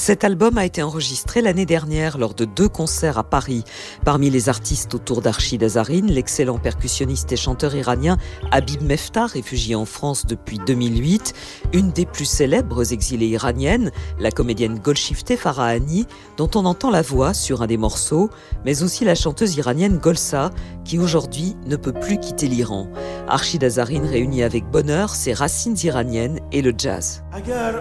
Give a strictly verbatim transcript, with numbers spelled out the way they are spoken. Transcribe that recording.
Cet album a été enregistré l'année dernière lors de deux concerts à Paris. Parmi les artistes autour d'Arshid Azarine, l'excellent percussionniste et chanteur iranien Habib Mefta, réfugié en France depuis deux mille huit, une des plus célèbres exilées iraniennes, la comédienne Golshifteh Farahani, dont on entend la voix sur un des morceaux, mais aussi la chanteuse iranienne Golsa, qui aujourd'hui ne peut plus quitter l'Iran. Arshid Azarine réunit avec bonheur ses racines iraniennes et le jazz.